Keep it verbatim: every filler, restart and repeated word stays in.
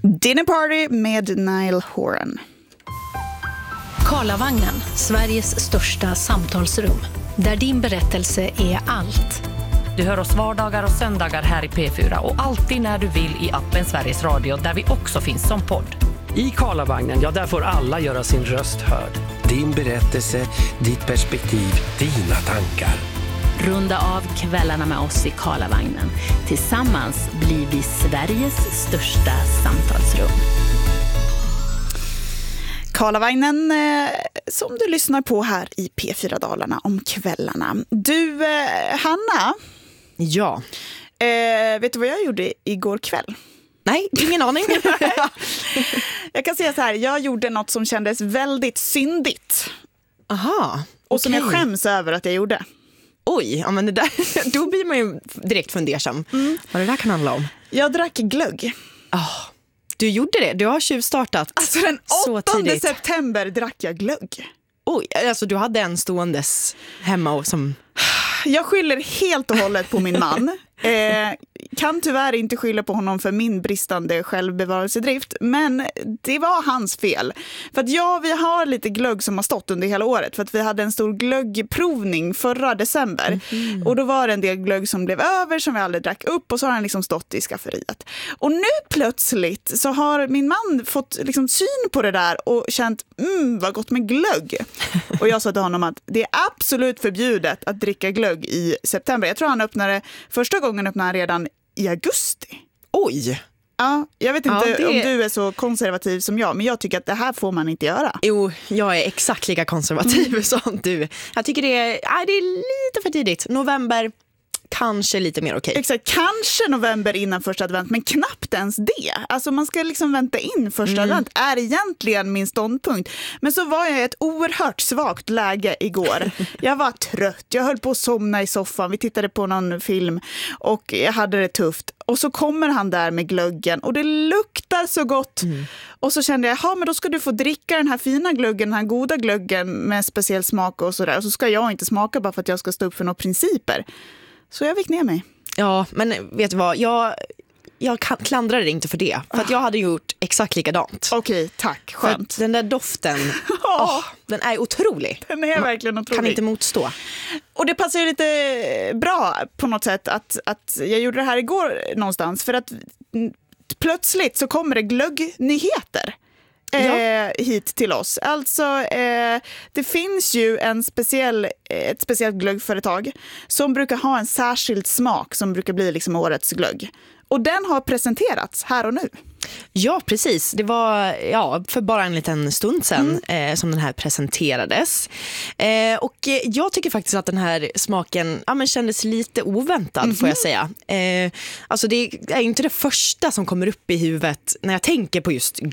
Dinner Party med Niall Horan. Karlavagnen, Sveriges största samtalsrum. Där din berättelse är allt. Du hör oss vardagar och söndagar här i P fyra och alltid när du vill i appen Sveriges Radio där vi också finns som podd. I Karlavagnen, ja där får alla göra sin röst hörd. Din berättelse, ditt perspektiv, dina tankar. Runda av kvällarna med oss i Karlavagnen. Tillsammans blir vi Sveriges största samtalsrum. Karlavagnen eh, som du lyssnar på här i P fyra Dalarna om kvällarna. Du, eh, Hanna. Ja. Eh, vet du vad jag gjorde igår kväll? Nej, ingen aning. Jag kan säga så här, jag gjorde något som kändes väldigt syndigt. Aha. Och som okej. jag skäms över att jag gjorde. Oj, ja, men det där, då blir man ju direkt fundersam. Mm. Vad det där kan handla om. Jag drack glögg. Oh, du gjorde det, du har tjuvstartat. Alltså den åttonde september drack jag glögg. Oj, alltså du hade en ståendes hemma och som... Jag skyller helt och hållet på min man. Eh, kan tyvärr inte skylla på honom för min bristande självbevarelsedrift, men det var hans fel. För att ja, vi har lite glögg som har stått under hela året, för att vi hade en stor glöggprovning förra december. Mm. Och då var det en del glögg som blev över som vi aldrig drack upp, och så har den liksom stått i skafferiet. Och nu plötsligt så har min man fått liksom syn på det där och känt, mm, vad gott med glögg. Och jag sa till honom att det är absolut förbjudet att dricka glögg i september. Jag tror han öppnade första gången öppnade han redan i augusti. Oj! Ja, jag vet inte ja, det... om du är så konservativ som jag, men jag tycker att det här får man inte göra. Jo, jag är exakt lika konservativ mm. som du. Jag tycker det är, nej, det är lite för tidigt. November, kanske lite mer okej. Exakt, kanske november innan första advent, men knappt ens det. Alltså man ska liksom vänta in första mm. advent, är egentligen min ståndpunkt. Men så var jag i ett oerhört svagt läge igår. Jag var trött, jag höll på att somna i soffan, vi tittade på någon film och jag hade det tufft. Och så kommer han där med glöggen och det luktar så gott. Mm. Och så kände jag, ja men då ska du få dricka den här fina glöggen, den här goda glöggen med speciell smak och sådär. Och så ska jag inte smaka bara för att jag ska stå upp för några principer. Så jag fick ner mig. Ja, men vet du vad? Jag, jag klandrar dig inte för det. För att jag hade gjort exakt likadant. Okej, tack. Skönt. Den där doften, oh, den är otrolig. Den är verkligen otrolig. Kan inte motstå. Och det passar ju lite bra på något sätt att, att jag gjorde det här igår någonstans. För att plötsligt så kommer det glöggnyheter. Ja. Eh, hit till oss. Alltså eh, det finns ju en speciell, ett speciellt glöggföretag som brukar ha en särskild smak som brukar bli liksom årets glögg. Och den har presenterats här och nu. Ja, precis. Det var ja, för bara en liten stund sedan mm. eh, som den här presenterades. Eh, och eh, jag tycker faktiskt att den här smaken ja, men kändes lite oväntad, mm-hmm. får jag säga. Eh, alltså det är inte det första som kommer upp i huvudet när jag tänker på just